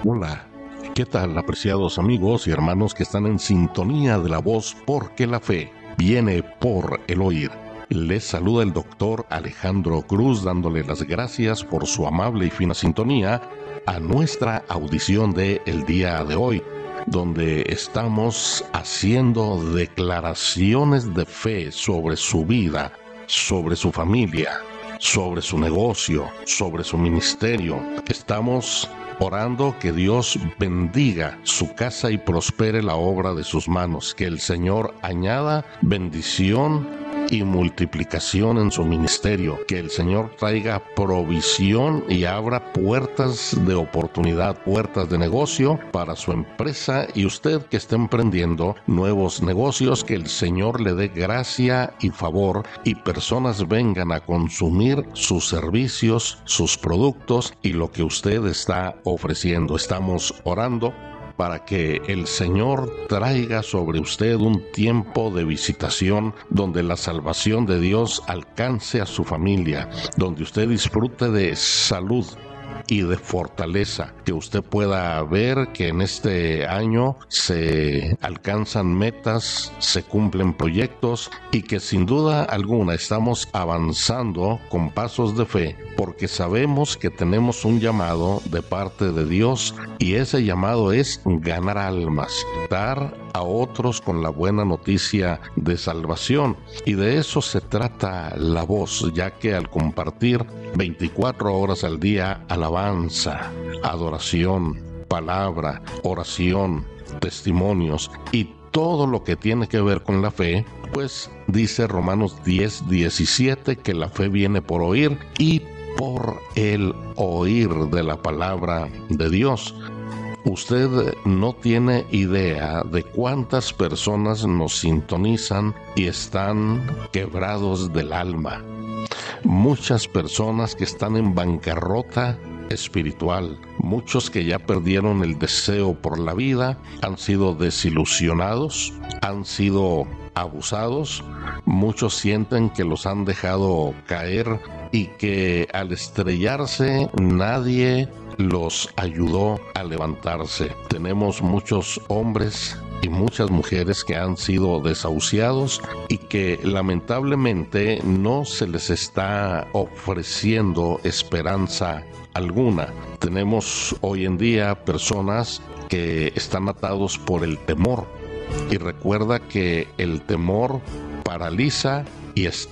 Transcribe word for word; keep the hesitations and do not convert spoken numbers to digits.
Hola, ¿qué tal, apreciados amigos y hermanos que están en sintonía de la voz? Porque la fe viene por el oír. Les saluda el doctor Alejandro Cruz, dándole las gracias por su amable y fina sintonía a nuestra audición de el día de hoy, donde estamos haciendo declaraciones de fe sobre su vida, sobre su familia, sobre su negocio, sobre su ministerio. Estamos orando que Dios bendiga su casa y prospere la obra de sus manos, que el Señor añada bendición y multiplicación en su ministerio, que el Señor traiga provisión y abra puertas de oportunidad, puertas de negocio para su empresa, y usted que esté emprendiendo nuevos negocios, que el Señor le dé gracia y favor y personas vengan a consumir sus servicios, sus productos y lo que usted está ofreciendo. Estamos orando para que el Señor traiga sobre usted un tiempo de visitación donde la salvación de Dios alcance a su familia, donde usted disfrute de salud y de fortaleza, que usted pueda ver que en este año se alcanzan metas, se cumplen proyectos y que sin duda alguna estamos avanzando con pasos de fe, porque sabemos que tenemos un llamado de parte de Dios y ese llamado es ganar almas, dar a otros con la buena noticia de salvación, y de eso se trata la voz, ya que al compartir veinticuatro horas al día alabanza, adoración, palabra, oración, testimonios y todo lo que tiene que ver con la fe, pues dice Romanos diez, diecisiete que la fe viene por oír y por el oír de la palabra de Dios. Usted no tiene idea de cuántas personas nos sintonizan y están quebrados del alma. Muchas personas que están en bancarrota espiritual, muchos que ya perdieron el deseo por la vida, han sido desilusionados, han sido abusados, muchos sienten que los han dejado caer y que al estrellarse nadie los ayudó a levantarse. Tenemos muchos hombres y muchas mujeres que han sido desahuciados y que lamentablemente no se les está ofreciendo esperanza alguna. Tenemos hoy en día personas que están atados por el temor, y recuerda que el temor paraliza y